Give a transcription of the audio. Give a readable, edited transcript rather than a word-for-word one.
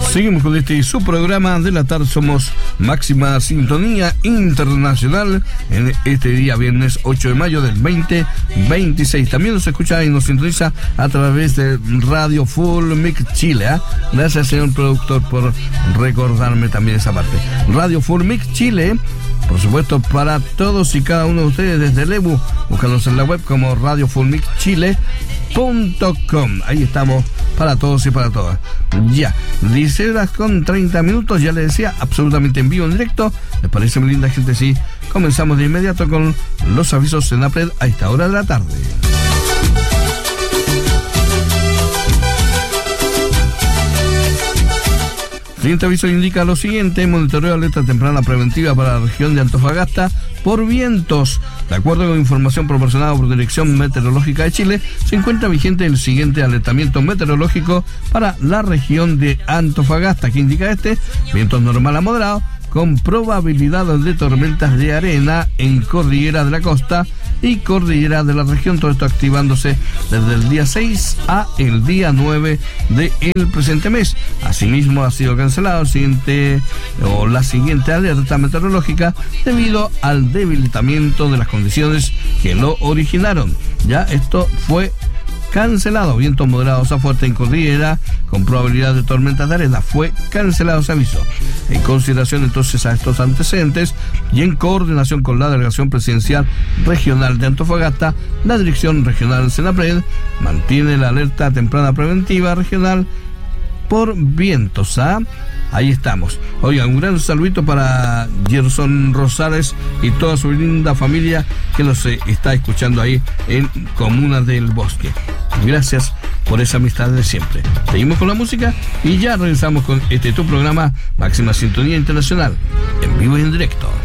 Seguimos con su programa de la tarde. Somos Máxima Sintonía Internacional en este día viernes 8 de mayo del 2026. También nos escucha y nos sintoniza a través de Radio Full Mix Chile. Gracias, señor productor, por recordarme también esa parte. Radio Full Mix Chile, por supuesto, para todos y cada uno de ustedes desde Lebu. Búscanos en la web como radiofulmixchile.com. Ahí estamos para todos y para todas. Ya, 10 horas con 30 minutos, ya les decía, absolutamente en vivo, en directo. ¿Les parece muy linda, gente? Sí, comenzamos de inmediato con los avisos Senapred a esta hora de la tarde. El siguiente aviso indica lo siguiente: monitoreo alerta temprana preventiva para la región de Antofagasta por vientos. De acuerdo con información proporcionada por Dirección Meteorológica de Chile, se encuentra vigente el siguiente alertamiento meteorológico para la región de Antofagasta, que indica vientos normal a moderado, con probabilidades de tormentas de arena en cordillera de la costa y cordillera de la región, todo esto activándose desde el día 6 a el día 9 del presente mes. Asimismo, ha sido cancelado la siguiente alerta meteorológica debido al debilitamiento de las condiciones que lo originaron. Ya esto fue cancelado. Vientos moderados a fuerte en cordillera con probabilidad de tormentas de arena. Fue cancelado ese aviso. En consideración entonces a estos antecedentes y en coordinación con la Delegación Presidencial Regional de Antofagasta, la Dirección Regional Senapred mantiene la alerta temprana preventiva regional por vientos. Ahí estamos. Oigan, un gran saludito para Gerson Rosales y toda su linda familia que nos está escuchando ahí en Comuna del Bosque. Gracias por esa amistad de siempre. Seguimos con la música y ya regresamos con tu programa Máxima Sintonía Internacional, en vivo y en directo.